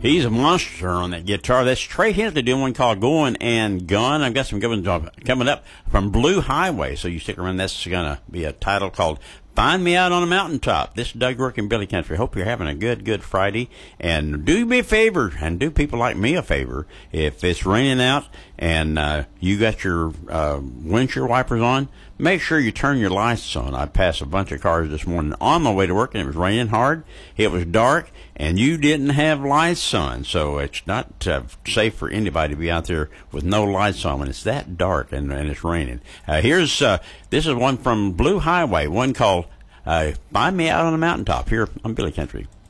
He's a monster on that guitar. That's Trey Hensley doing one called Going and Gun. I've got some good ones coming up from Blue Highway, so you stick around. That's going to be a title called Find Me Out on a Mountaintop. This is Doug Rourke in Billy Country. Hope you're having a good Friday. And do me a favor, and do people like me a favor. If it's raining out and you got your windshield wipers on, make sure you turn your lights on. I passed a bunch of cars this morning on my way to work, and it was raining hard. It was dark, and you didn't have lights on. So it's not safe for anybody to be out there with no lights on when it's that dark and it's raining. This is one from Blue Highway, one called Find Me Out on a Mountaintop, here on Billy Country.